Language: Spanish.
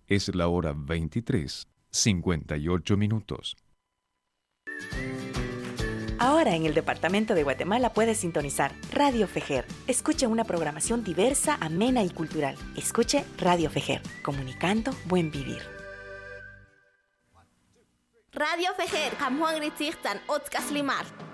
Es la hora 23:58. Ahora en el departamento de Guatemala puedes sintonizar Radio Fejer. Escuche una programación diversa, amena y cultural. Escuche Radio Fejer, comunicando buen vivir. Radio Fejer, Kamhuang Ritzirtan, Otkas Limar.